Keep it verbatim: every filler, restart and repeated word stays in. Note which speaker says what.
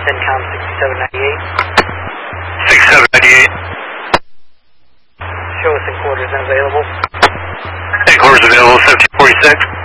Speaker 1: CENTCOM sixty-seven ninety-eight.
Speaker 2: sixty-seven ninety-eight.
Speaker 1: Show us in quarters unavailable.
Speaker 2: Headquarters available, seventeen forty-six.